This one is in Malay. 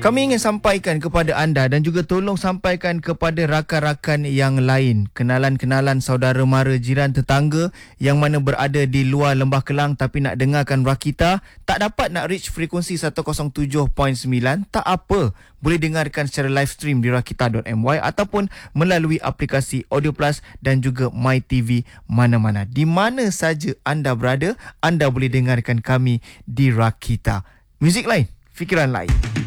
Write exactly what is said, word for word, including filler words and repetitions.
Kami ingin sampaikan kepada anda dan juga tolong sampaikan kepada rakan-rakan yang lain, kenalan-kenalan saudara mara jiran tetangga yang mana berada di luar Lembah Kelang tapi nak dengarkan Rakita, tak dapat nak reach frekuensi seratus tujuh perpuluhan sembilan, tak apa. Boleh dengarkan secara live stream di rakita dot my ataupun melalui aplikasi Audio Plus dan juga MyTV mana-mana. Di mana saja anda berada, anda boleh dengarkan kami di Rakita. Muzik lain, fikiran lain.